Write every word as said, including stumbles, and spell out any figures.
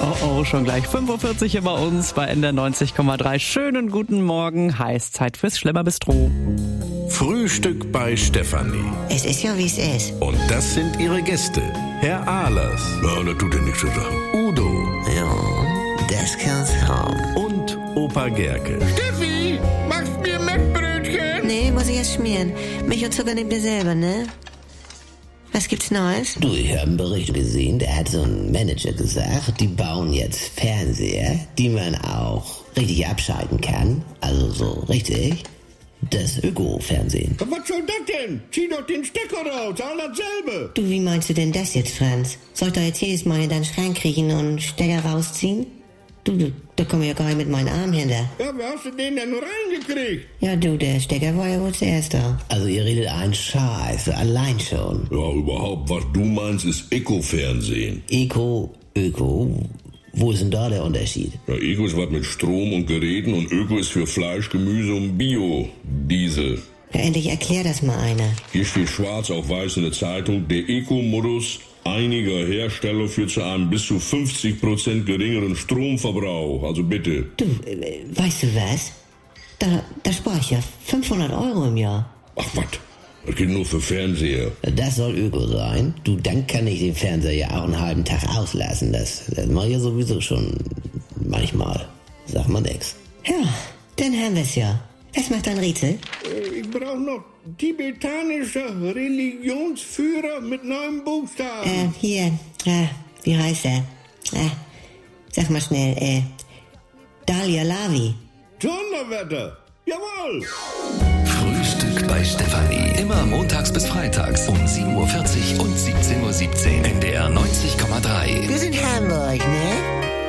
Oh oh, schon gleich fünf Uhr vierzig hier bei uns bei N D R neunzig Komma drei. Schönen guten Morgen, heißt Zeit fürs Schlemmerbistro. Frühstück bei Stefanie. Es ist ja, wie es ist. Und das sind ihre Gäste. Herr Ahlers. Ja, das tut dir nichts zu sagen. Udo. Ja, das kann's haben. Und Opa Gerke. Steffi, machst mir Mettbrötchen? Nee, muss ich erst schmieren. Milch und Zucker nehmt ihr selber, ne? Was gibt's Neues? Du, ich habe einen Bericht gesehen, da hat so ein Manager gesagt, die bauen jetzt Fernseher, die man auch richtig abschalten kann. Also so richtig. Das Öko-Fernsehen. Was soll das denn? Zieh doch den Stecker raus, all dasselbe. Du, wie meinst du denn das jetzt, Franz? Soll ich da jetzt jedes Mal in deinen Schrank kriechen und Stecker rausziehen? Du, du, da komm ich ja gar nicht mit meinen Armen hinter. Ja, wie hast du den denn reingekriegt? Ja, du, der Stecker war ja wohl zuerst da. Also ihr redet einen Scheiß, allein schon. Ja, überhaupt, was du meinst, ist Eco-Fernsehen. Eco, Öko, wo ist denn da der Unterschied? Ja, Eco ist was mit Strom und Geräten und Öko ist für Fleisch, Gemüse und Bio, Diesel. Ja, endlich erklär das mal einer. Hier steht schwarz auf weiß in der Zeitung, der Eco-Modus einiger Hersteller führt zu einem bis zu fünfzig Prozent geringeren Stromverbrauch. Also bitte. Du, äh, weißt du was? Da, da spar ich ja fünfhundert Euro im Jahr. Ach was, das geht nur für Fernseher. Das soll Öko sein. Du, dann kann ich den Fernseher ja auch einen halben Tag auslassen. Das, das mache ich ja sowieso schon manchmal. Sag mal nix. Ja, dann haben wir's ja. Was macht dein Rätsel? Äh, Ich brauche noch tibetanischer Religionsführer mit neun Buchstaben. Äh, hier, äh, wie heißt er? Äh, sag mal schnell, äh, Dalia Lavi. Donnerwetter, jawohl. Frühstück bei Stefanie. Immer montags bis freitags um sieben Uhr vierzig und siebzehn Uhr siebzehn. N D R neunzig Komma drei.